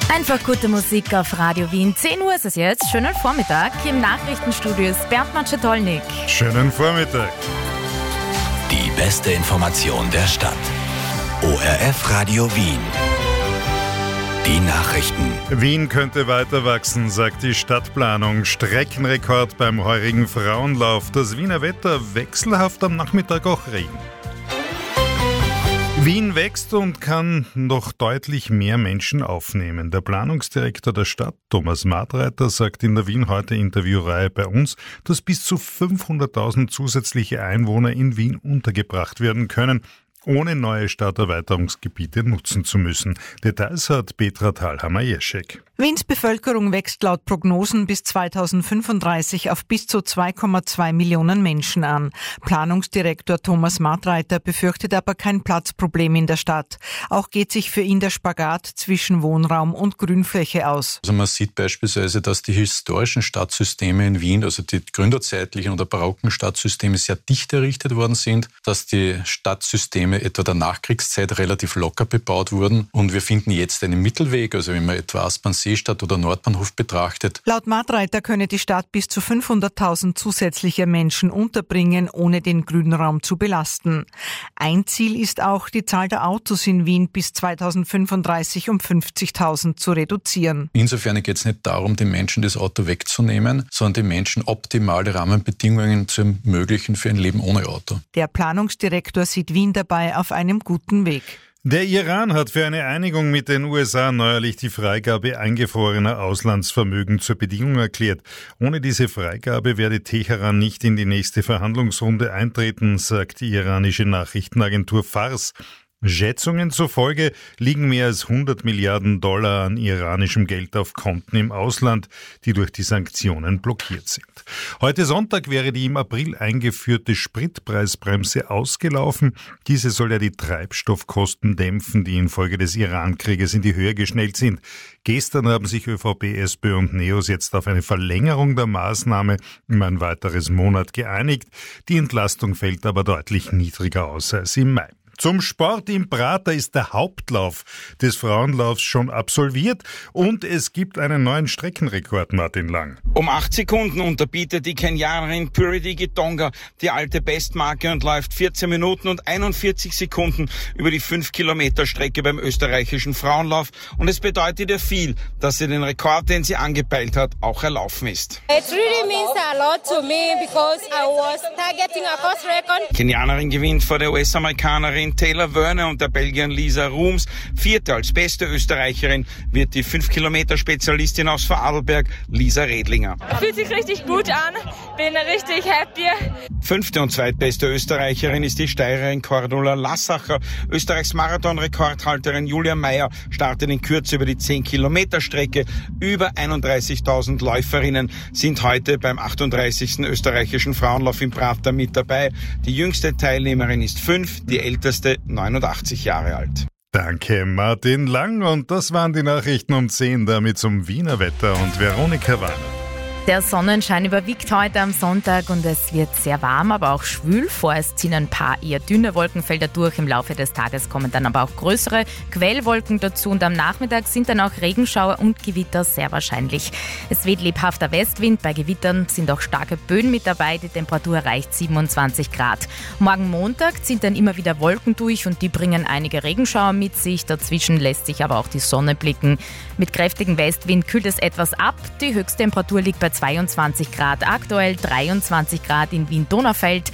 Einfach gute Musik auf Radio Wien. 10 Uhr ist es jetzt. Schönen Vormittag. Im Nachrichtenstudio ist Bernd Matschattolnik. Schönen Vormittag. Die beste Information der Stadt. ORF Radio Wien. Die Nachrichten. Wien könnte weiter wachsen, sagt die Stadtplanung. Streckenrekord beim heurigen Frauenlauf. Das Wiener Wetter wechselhaft, am Nachmittag auch Regen. Wien wächst und kann noch deutlich mehr Menschen aufnehmen. Der Planungsdirektor der Stadt, Thomas Martreiter, sagt in der Wien heute Interviewreihe bei uns, dass bis zu 500.000 zusätzliche Einwohner in Wien untergebracht werden können, ohne neue Stadterweiterungsgebiete nutzen zu müssen. Details hat Petra Thalhammer-Jeschek. Wiens Bevölkerung wächst laut Prognosen bis 2035 auf bis zu 2,2 Millionen Menschen an. Planungsdirektor Thomas Martreiter befürchtet aber kein Platzproblem in der Stadt. Auch geht sich für ihn der Spagat zwischen Wohnraum und Grünfläche aus. Also man sieht beispielsweise, dass die historischen Stadtsysteme in Wien, also die gründerzeitlichen oder barocken Stadtsysteme, sehr dicht errichtet worden sind, dass die Stadtsysteme etwa der Nachkriegszeit relativ locker bebaut wurden. Und wir finden jetzt einen Mittelweg, also wenn man etwa Aspern-Seestadt oder Nordbahnhof betrachtet. Laut Martreiter könne die Stadt bis zu 500.000 zusätzliche Menschen unterbringen, ohne den Grünraum zu belasten. Ein Ziel ist auch, die Zahl der Autos in Wien bis 2035 um 50.000 zu reduzieren. Insofern geht es nicht darum, den Menschen das Auto wegzunehmen, sondern den Menschen optimale Rahmenbedingungen zu ermöglichen für ein Leben ohne Auto. Der Planungsdirektor sieht Wien dabei auf einem guten Weg. Der Iran hat für eine Einigung mit den USA neuerlich die Freigabe eingefrorener Auslandsvermögen zur Bedingung erklärt. Ohne diese Freigabe werde Teheran nicht in die nächste Verhandlungsrunde eintreten, sagt die iranische Nachrichtenagentur Fars. Schätzungen zufolge liegen mehr als 100 Milliarden Dollar an iranischem Geld auf Konten im Ausland, die durch die Sanktionen blockiert sind. Heute Sonntag wäre die im April eingeführte Spritpreisbremse ausgelaufen. Diese soll ja die Treibstoffkosten dämpfen, die infolge des Iran-Krieges in die Höhe geschnellt sind. Gestern haben sich ÖVP, SPÖ und NEOS jetzt auf eine Verlängerung der Maßnahme um ein weiteres Monat geeinigt. Die Entlastung fällt aber deutlich niedriger aus als im Mai. Zum Sport im Prater ist der Hauptlauf des Frauenlaufs schon absolviert und es gibt einen neuen Streckenrekord, Martin Lang. Um 8 Sekunden unterbietet die Kenianerin Purity Gitonga die alte Bestmarke und läuft 14 Minuten und 41 Sekunden über die 5-Kilometer-Strecke beim österreichischen Frauenlauf. Und es bedeutet ihr viel, dass sie den Rekord, den sie angepeilt hat, auch erlaufen ist. It really means a lot to me because I was targeting a course record. Kenianerin gewinnt vor der US-Amerikanerin Taylor Werner und der Belgierin Lisa Rooms. Vierte als beste Österreicherin wird die 5-Kilometer-Spezialistin aus Vorarlberg, Lisa Redlinger. Fühlt sich richtig gut an, bin richtig happy. Fünfte und zweitbeste Österreicherin ist die Steirerin Cordula Lassacher. Österreichs Marathon-Rekordhalterin Julia Meyer startet in Kürze über die 10-Kilometer-Strecke. Über 31.000 Läuferinnen sind heute beim 38. österreichischen Frauenlauf im Prater mit dabei. Die jüngste Teilnehmerin ist 5, die älteste 89 Jahre alt. Danke, Martin Lang. Und das waren die Nachrichten um 10, damit zum Wiener Wetter und Veronika Warner. Der Sonnenschein überwiegt heute am Sonntag und es wird sehr warm, aber auch schwül. Vorerst ziehen ein paar eher dünne Wolkenfelder durch. Im Laufe des Tages kommen dann aber auch größere Quellwolken dazu und am Nachmittag sind dann auch Regenschauer und Gewitter sehr wahrscheinlich. Es weht lebhafter Westwind, bei Gewittern sind auch starke Böen mit dabei. Die Temperatur erreicht 27 Grad. Morgen Montag ziehen dann immer wieder Wolken durch und die bringen einige Regenschauer mit sich. Dazwischen lässt sich aber auch die Sonne blicken. Mit kräftigem Westwind kühlt es etwas ab. Die Höchsttemperatur liegt bei 22 Grad, aktuell 23 Grad in Wien-Donaufeld,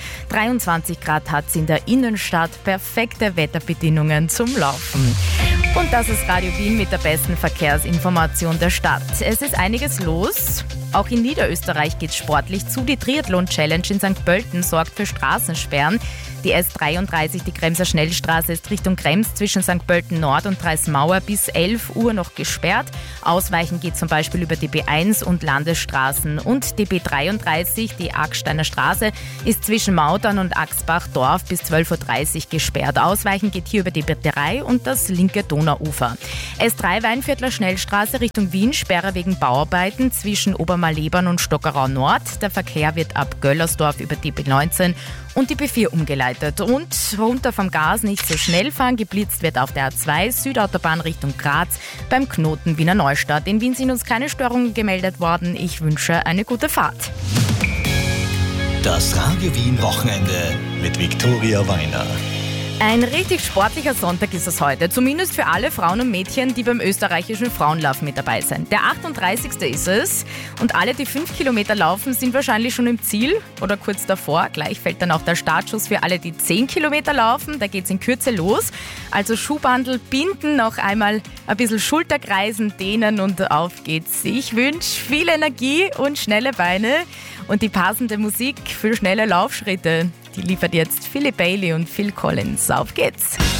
23 Grad hat es in der Innenstadt, perfekte Wetterbedingungen zum Laufen. Und das ist Radio Wien mit der besten Verkehrsinformation der Stadt. Es ist einiges los. Auch in Niederösterreich geht es sportlich zu. Die Triathlon-Challenge in St. Pölten sorgt für Straßensperren. Die S33, die Kremser Schnellstraße, ist Richtung Krems zwischen St. Pölten Nord und Dreismauer bis 11 Uhr noch gesperrt. Ausweichen geht zum Beispiel über die B1 und Landesstraßen. Und die B33, die Acksteiner Straße, ist zwischen Mautern und Axbach-Dorf bis 12.30 Uhr gesperrt. Ausweichen geht hier über die B3 und das linke Donauufer. S3 Weinviertler Schnellstraße Richtung Wien, Sperre wegen Bauarbeiten zwischen Obermalebern und Stockerau Nord. Der Verkehr wird ab Göllersdorf über die B19 und die B4 umgeleitet. Und runter vom Gas nicht so schnell fahren. Geblitzt wird auf der A2 Südautobahn Richtung Graz beim Knoten Wiener Neustadt. In Wien sind uns keine Störungen gemeldet worden. Ich wünsche eine gute Fahrt. Das Radio Wien Wochenende mit Viktoria Weiner. Ein richtig sportlicher Sonntag ist es heute, zumindest für alle Frauen und Mädchen, die beim österreichischen Frauenlauf mit dabei sind. Der 38. ist es und alle, die 5 Kilometer laufen, sind wahrscheinlich schon im Ziel oder kurz davor. Gleich fällt dann auch der Startschuss für alle, die 10 Kilometer laufen. Da geht es in Kürze los. Also Schuhbandel binden, noch einmal ein bisschen Schulterkreisen, dehnen und auf geht's. Ich wünsche viel Energie und schnelle Beine und die passende Musik für schnelle Laufschritte. Die liefert jetzt Philip Bailey und Phil Collins. Auf geht's!